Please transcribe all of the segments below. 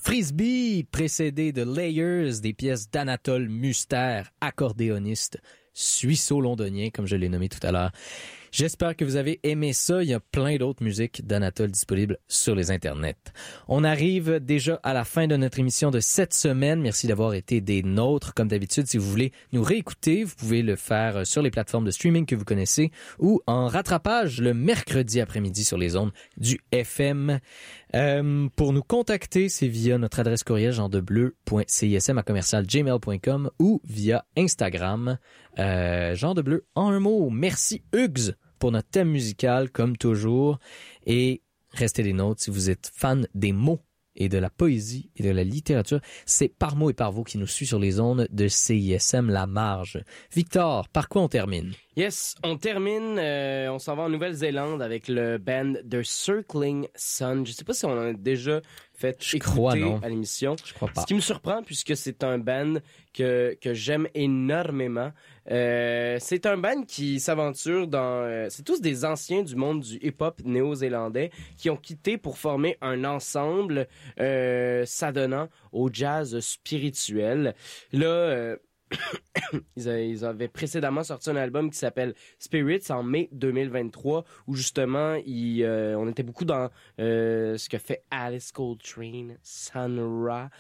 Frisbee, précédé de Layers, des pièces d'Anatole Muster, accordéoniste suisseau-londonien, comme je l'ai nommé tout à l'heure. J'espère que vous avez aimé ça. Il y a plein d'autres musiques d'Anatole disponibles sur les internets. On arrive déjà à la fin de notre émission de cette semaine. Merci d'avoir été des nôtres. Comme d'habitude, si vous voulez nous réécouter, vous pouvez le faire sur les plateformes de streaming que vous connaissez ou en rattrapage le mercredi après-midi sur les ondes du FM. Pour nous contacter, c'est via notre adresse courriel genredebleu.cism@gmail.com ou via Instagram, Jean de Bleu en un mot. Merci Hugues pour notre thème musical, comme toujours. Et restez des nôtres si vous êtes fan des mots et de la poésie et de la littérature. C'est par mots et par vous qui nous suit sur les ondes de CISM La Marge. Victor, par quoi on termine? Yes, on termine, on s'en va en Nouvelle-Zélande avec le band The Circling Sun. Je sais pas si on en a déjà fait écouter à l'émission. Je crois pas. Ce qui me surprend, puisque c'est un band que j'aime énormément. C'est un band qui s'aventure dans... c'est tous des anciens du monde du hip-hop néo-zélandais qui ont quitté pour former un ensemble s'adonnant au jazz spirituel. Là... Ils avaient précédemment sorti un album qui s'appelle Spirits en mai 2023 où justement on était beaucoup dans ce que fait Alice Coltrane, Sun Ra,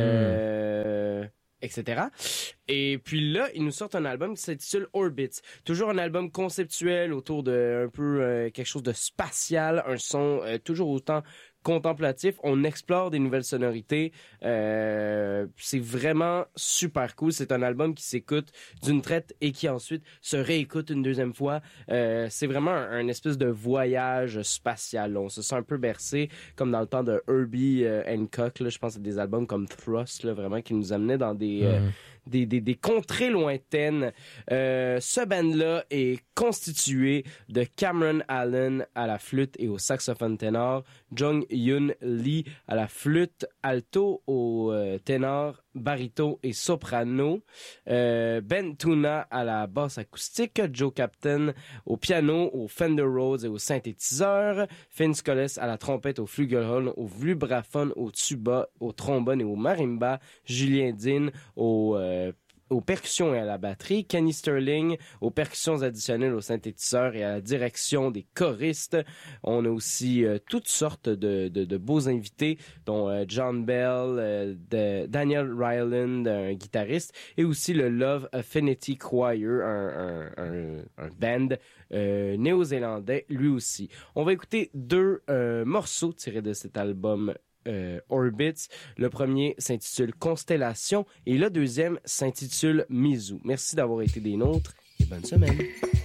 etc. Et puis là, ils nous sortent un album qui s'intitule Orbits. Toujours un album conceptuel autour de un peu quelque chose de spatial, un son toujours autant contemplatif. On explore des nouvelles sonorités. C'est vraiment super cool. C'est un album qui s'écoute d'une traite et qui ensuite se réécoute une deuxième fois. C'est vraiment un espèce de voyage spatial. On se sent un peu bercé, comme dans le temps de Herbie Hancock. Là, je pense à des albums comme Thrust, là, vraiment, qui nous amenaient dans des contrées lointaines. Ce band-là est constitué de Cameron Allen à la flûte et au saxophone ténor, Jung Yun Lee à la flûte alto, au ténor, baryton et soprano, Ben Tuna à la basse acoustique, Joe Captain au piano, au Fender Rhodes et au synthétiseur, Finn Scolles à la trompette, au flugelhorn, au vibraphone, au tuba, au trombone et au marimba, Julien Dean aux percussions et à la batterie, Kenny Sterling aux percussions additionnelles au synthétiseur et à la direction des choristes. On a aussi toutes sortes de beaux invités, dont John Bell, Daniel Ryland, un guitariste, et aussi le Love Affinity Choir, un band néo-zélandais lui aussi. On va écouter deux morceaux tirés de cet album Orbits. Le premier s'intitule Constellation et le deuxième s'intitule Mizu. Merci d'avoir été des nôtres et bonne semaine.